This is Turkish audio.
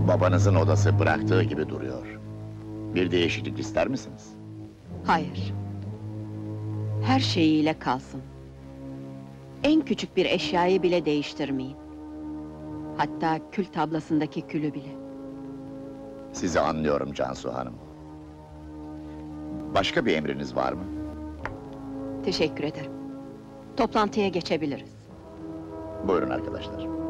Babanızın odası bıraktığı gibi duruyor. Bir değişiklik ister misiniz? Hayır. Her şeyiyle kalsın. En küçük bir eşyayı bile değiştirmeyin. Hatta kül tablasındaki külü bile. Sizi anlıyorum Cansu Hanım. Başka bir emriniz var mı? Teşekkür ederim. Toplantıya geçebiliriz. Buyurun arkadaşlar.